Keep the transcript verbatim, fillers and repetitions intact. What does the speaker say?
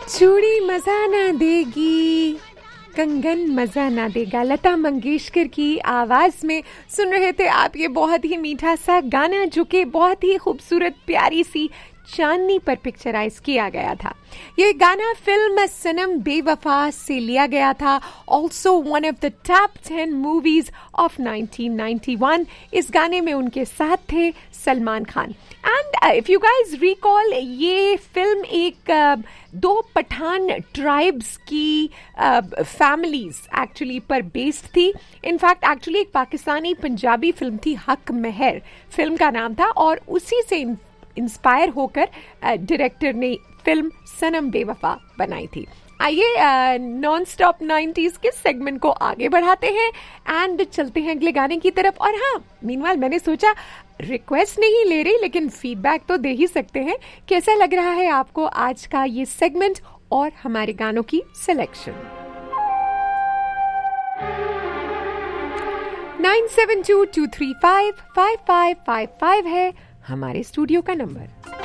चूड़ी मजा ना देगी, कंगन मजा ना देगा। लता मंगेशकर की आवाज में सुन रहे थे आप ये बहुत ही मीठा सा गाना, जो कि बहुत ही खूबसूरत प्यारी सी चांदनी पर पिक्चराइज किया गया था। ये गाना फिल्म सनम बेवफा से लिया गया था। Also one of the top ten movies of nineteen ninety one. इस गाने में उनके साथ थे Salman Khan. And if you guys recall, ये फिल्म एक uh, दो पठान ट्राइब्स की फैमिलीज uh, एक्चुअली पर बेस्ड थी। इनफैक्ट एक्चुअली एक पाकिस्तानी पंजाबी फिल्म थी, हक महर फिल्म का नाम था, और उसी से इंस्पायर होकर डायरेक्टर uh, ने फिल्म सनम बेवफा बनाई थी। आइए नॉन स्टॉप नाइंटीज़ के सेगमेंट को आगे बढ़ाते हैं एंड चलते हैं अगले गाने की तरफ। और हाँ, मीनवाइल मैंने सोचा रिक्वेस्ट नहीं ले रही, लेकिन फीडबैक तो दे ही सकते हैं। कैसा लग रहा है आपको आज का ये सेगमेंट और हमारे गानों की selection? Nine seven to to three five five five five five है हमारे स्टूडियो का नंबर।